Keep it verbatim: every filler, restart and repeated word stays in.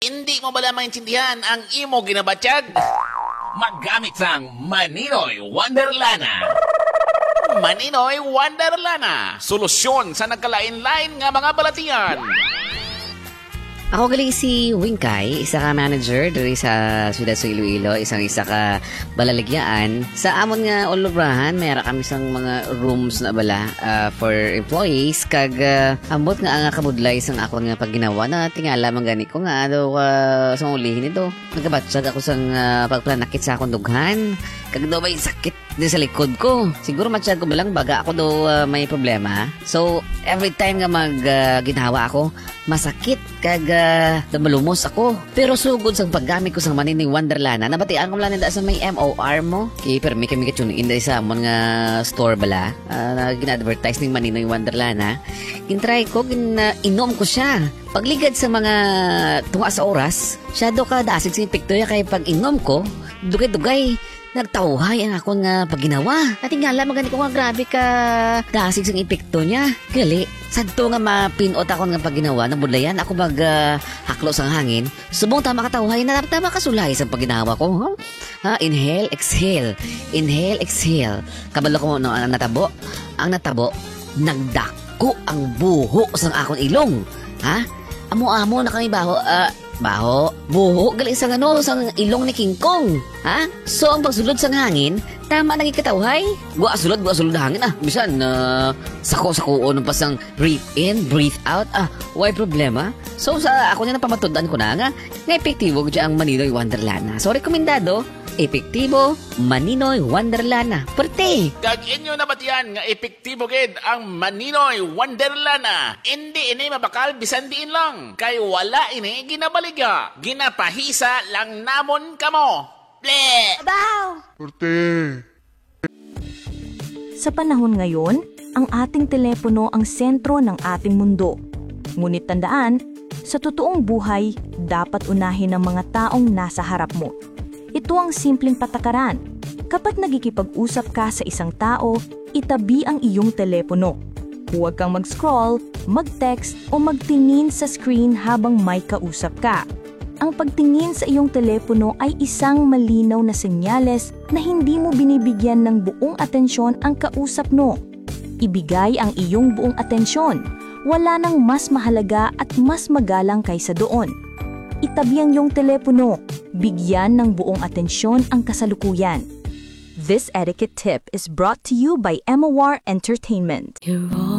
Hindi mo bala maintindihan ang imo ginabatyag? Maggamit sang Maninoy Wonderlana. Maninoy Wonderlana. Solusyon sa nagkalain-lain nga mga balatian. Ako gali si Wingkay, isa ka manager diri sa Ciudad sa Iloilo, isang isa ka balaligyaan. Sa amon nga ulubrahan, mayroon kami sang mga rooms na bala uh, for employees. Kag uh, ambot nga nga kabudlay sang ako nga pagginawa na tingala man gani ko nga do uh, sa ulihin ito. Nagabatsag ako sang uh, pagplanakit sa akong dughan. Kag do may sakit din sa likod ko. Siguro matsyag ko bilang baga ako do uh, may problema. So every time nga mag uh, ginawa ako, masakit kag uh, malumos ako. Pero sugod sang paggamit ko sang Maninoy Wonderlana, nabatian ko lang nila sa may M O R mo. Kay pero may kami ka-tune in sa amon nga store bala. Uh, na gina-advertise ning Maninoy Wonderlana. Gintry ko, gin, uh, inom ko siya. Pagligad sa mga tunga sa oras, siya do ka dasig sa epekto kay pag inom ko, dugay-dugay. Nagtauhay ang ako nga pagginawa. At nga lang magani ko nga grabe ka dasig sang epekto niya. Gali, sadto nga mapinot ako nga pagginawa, nabudlayan ako mag uh, haklo sang hangin. Subong tama katauhay na tama kasulay sang pagginawa ko. Huh? Ha, inhale, exhale. Inhale, exhale. Kabalo ko no ang natabo. Ang natabo, nagdako ang buho sang akong ilong. Ha? Amo-amo na kami baho. Ah, uh, Baho, buho, gali sa ano, sa ilong ni King Kong. Ha? So, ang pagsulod sa hangin, tama nang ikatawhay. Gua sulod, gua sulod hangin. Ah, bisan, uh, sako-sako, nung pasang breathe in, breathe out. Ah, why problema? So, sa ako niya napamatudan ko na nga, nga epektibo ko ang Maninoy Wonderlana. So, rekomendado, epektibo, Maninoy Wonderlana. Perte! Kag inyo nabatian nga epektibo gid ang Maninoy Wonderlana. Hindi ini mabakal bisan diin lang. Kay wala ini ginabaligya. Ginapahisa lang namon kamo. Ble! Abaw! Perte! Sa panahon ngayon, ang ating telepono ang sentro ng ating mundo. Ngunit tandaan, sa totoong buhay, dapat unahin ng mga taong nasa harap mo. Ito ang simpleng patakaran. Kapag nagkikipag-usap ka sa isang tao, itabi ang iyong telepono. Huwag kang mag-scroll, mag-text o magtingin sa screen habang may kausap ka. Ang pagtingin sa iyong telepono ay isang malinaw na senyales na hindi mo binibigyan ng buong atensyon ang kausap mo. Ibigay ang iyong buong atensyon. Wala nang mas mahalaga at mas magalang kaysa doon. Itabi ang iyong telepono. Bigyan ng buong atensyon ang kasalukuyan. This etiquette tip is brought to you by M O R Entertainment.